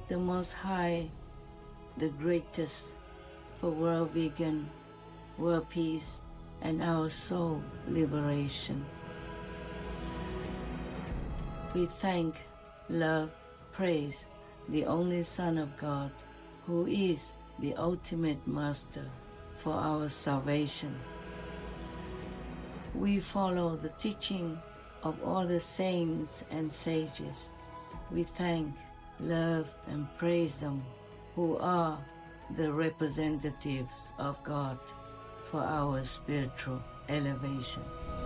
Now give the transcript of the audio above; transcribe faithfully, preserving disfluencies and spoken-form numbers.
the Most High, the greatest, for world vegan, world peace, and our soul liberation. We thank, love, praise the only Son of God, who is the ultimate Master for our salvation. We follow the teaching of all the saints and sages. We thank, love, and praise them, who are the representatives of God for our spiritual elevation.